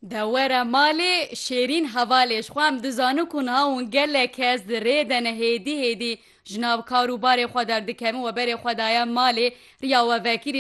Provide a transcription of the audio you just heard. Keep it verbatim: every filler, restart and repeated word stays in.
دوره مالی شیرین حوالش خوام دزانو کنها و گله کس دره دنه هیدی هیدی جناب کاروبار خود در دکمه و بر خدایا مالی ریا و وکیری